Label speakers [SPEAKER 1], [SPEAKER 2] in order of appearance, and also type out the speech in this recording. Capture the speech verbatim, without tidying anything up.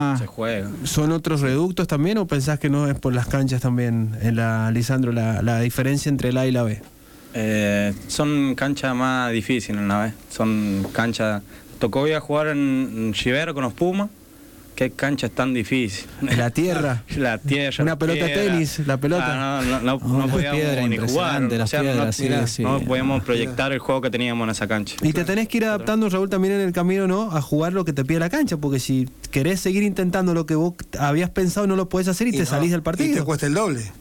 [SPEAKER 1] Ah,
[SPEAKER 2] se juega.
[SPEAKER 1] ¿Son otros reductos también o pensás que no es por las canchas también, en la, Lisandro, la, la diferencia entre la A y la B?
[SPEAKER 2] Eh, son canchas más difíciles en la B. Son canchas... Tocó ir a jugar en Rivero con los Pumas. Qué cancha es tan difícil.
[SPEAKER 1] La tierra.
[SPEAKER 2] La tierra.
[SPEAKER 1] Una pelota de tenis, la pelota.
[SPEAKER 2] Ah, no, no, no,
[SPEAKER 3] Oh,
[SPEAKER 2] no
[SPEAKER 3] las
[SPEAKER 2] podíamos
[SPEAKER 3] piedras,
[SPEAKER 2] ni jugar.
[SPEAKER 3] impresionante,
[SPEAKER 2] O
[SPEAKER 3] las
[SPEAKER 2] sea,
[SPEAKER 3] piedras,
[SPEAKER 2] no,
[SPEAKER 3] sí,
[SPEAKER 2] mirá,
[SPEAKER 3] sí.
[SPEAKER 2] no podíamos proyectar el juego que teníamos en esa cancha.
[SPEAKER 1] Y te tenés que ir adaptando, Raúl, también en el camino, ¿no? A jugar lo que te pide la cancha, porque si querés seguir intentando lo que vos habías pensado, no lo podés hacer y,
[SPEAKER 4] Y
[SPEAKER 1] te
[SPEAKER 4] no,
[SPEAKER 1] salís del partido.
[SPEAKER 4] Y te cuesta el doble.